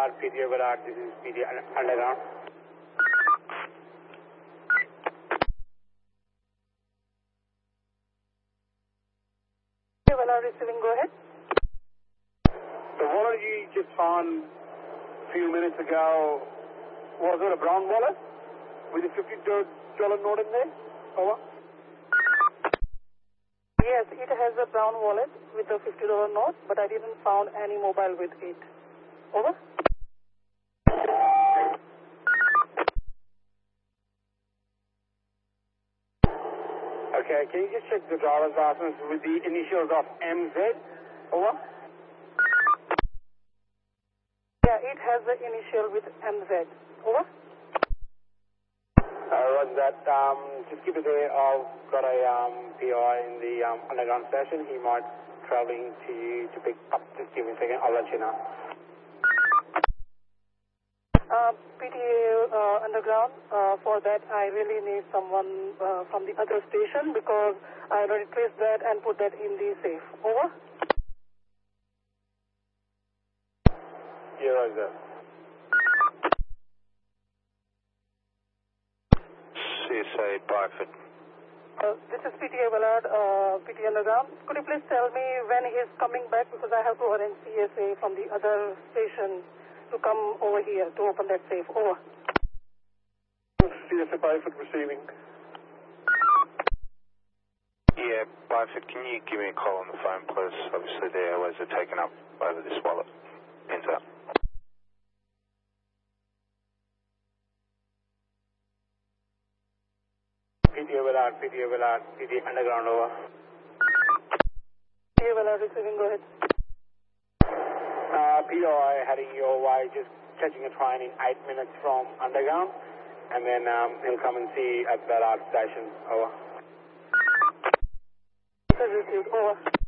PTA Willard, this is PTA Underground. PTA Willard receiving, go ahead. The wallet you just found a few minutes ago, was it a brown wallet with a $50 note in there? Over. Yes, it has a brown wallet with a $50 note, but I didn't found any mobile with it. Over. Okay, can you just check the driver's license with the initials of MZ? Over. Yeah, it has the initial with MZ. Over. Roger that. Just keep it there. I've got a PI in the underground station. He might traveling to you to pick up. Just give me a second. I'll let you know. PTA Underground, for that I really need someone from the other station because I already traced that and put that in the safe. Over. Yeah, Roger. CSA Byford. This is PTA Willard, PTA Underground. Could you please tell me when he is coming back because I have to arrange CSA from the other station to come over here to open that safe. Over. CSA Byford receiving. Yeah, Byford, can you give me a call on the phone, please? Obviously the airways are taken up over this wallet. Pins up. PTA Willard, PTA Underground, over. PTA Willard receiving, go ahead. POI heading your way, just catching a train in 8 minutes from Underground, and then he'll come and see you at that station. Over. Received. Over.